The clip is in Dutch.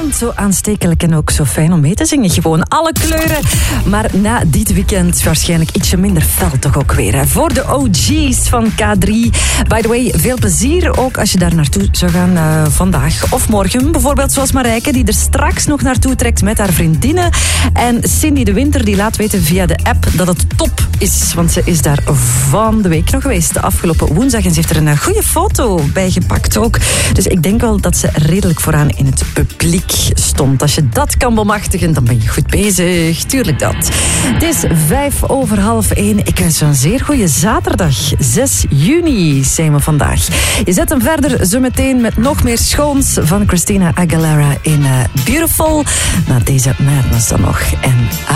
spannend, zo aanstekelijk en ook zo fijn om mee te zingen. Gewoon alle kleuren. Maar na dit weekend waarschijnlijk ietsje minder fel toch ook weer. Hè. Voor de OG's van K3. By the way, veel plezier ook als je daar naartoe zou gaan vandaag of morgen. Bijvoorbeeld zoals Marijke, die er straks nog naartoe trekt met haar vriendinnen. En Cindy de Winter, die laat weten via de app dat het top is. Want ze is daar van de week nog geweest, de afgelopen woensdag. En ze heeft er een goede foto bij gepakt ook. Dus ik denk wel dat ze redelijk vooraan in het publiek stond. Als je dat kan bemachtigen, dan ben je goed bezig. Tuurlijk dat. Het is 1:05. Ik wens je een zeer goede zaterdag. 6 juni zijn we vandaag. Je zet hem verder zometeen met nog meer schoons van Christina Aguilera in Beautiful. Na deze Madness dan nog. En